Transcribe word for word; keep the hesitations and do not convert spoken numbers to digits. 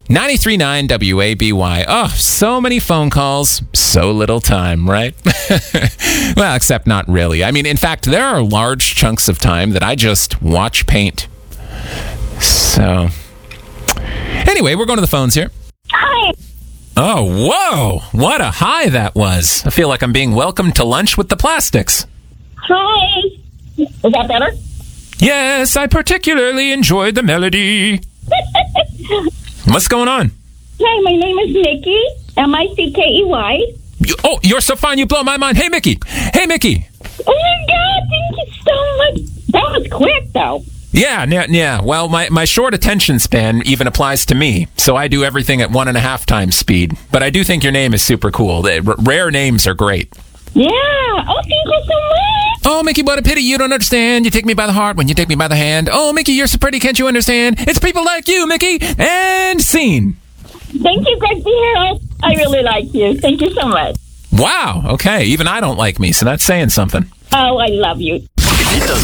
ninety-three point nine W A B Y. Oh, so many phone calls, so little time, right? Well, except not really. I mean, in fact, there are large chunks of time that I just watch paint. So, anyway, we're going to the phones here. Hi. Oh, whoa! What a high that was. I feel like I'm being welcomed to lunch with the plastics. Hi. Is that better? Yes, I particularly enjoyed the melody. What's going on? Hi, my name is Mickey. M I C K E Y. You, oh, you're so fine, you blow my mind. Hey, Mickey. Hey, Mickey. Oh, my God. Thank you so much. That was quick, though. Yeah, yeah, yeah. Well, my, my short attention span even applies to me, so I do everything at one and a half times speed. But I do think your name is super cool. The, r- rare names are great. Yeah. Oh, thank you so much. Oh, Mickey, what a pity you don't understand. You take me by the heart when you take me by the hand. Oh, Mickey, you're so pretty, can't you understand? It's people like you, Mickey, and scene. Thank you, Greg Hero. I really like you. Thank you so much. Wow, okay, even I don't like me, so that's saying something. Oh, I love you.